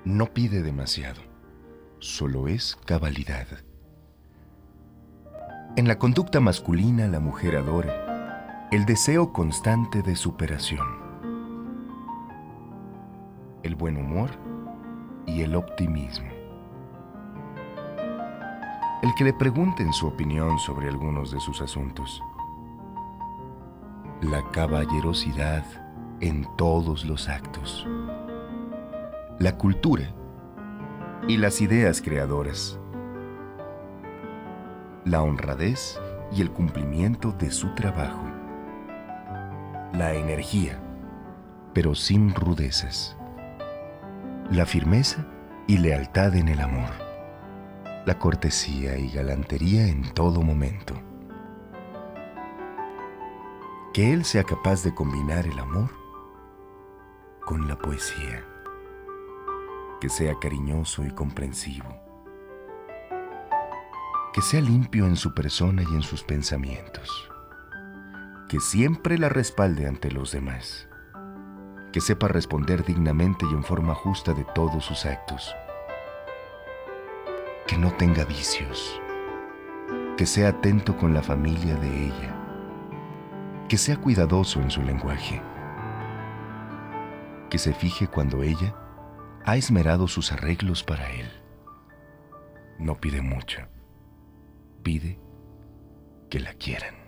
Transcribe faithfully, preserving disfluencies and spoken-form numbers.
No pide demasiado, solo es cabalidad. En la conducta masculina la mujer adora el deseo constante de superación, el buen humor y el optimismo. El que le pregunten su opinión sobre algunos de sus asuntos. La caballerosidad en todos los actos. La cultura y las ideas creadoras. La honradez y el cumplimiento de su trabajo. La energía, pero sin rudezas. La firmeza y lealtad en el amor. La cortesía y galantería en todo momento. Que él sea capaz de combinar el amor con la poesía. Que sea cariñoso y comprensivo. Que sea limpio en su persona y en sus pensamientos. Que siempre la respalde ante los demás. Que sepa responder dignamente y en forma justa de todos sus actos. Que no tenga vicios. Que sea atento con la familia de ella. Que sea cuidadoso en su lenguaje. Que se fije cuando ella ha esmerado sus arreglos para él. No pide mucho. Pide que la quieran.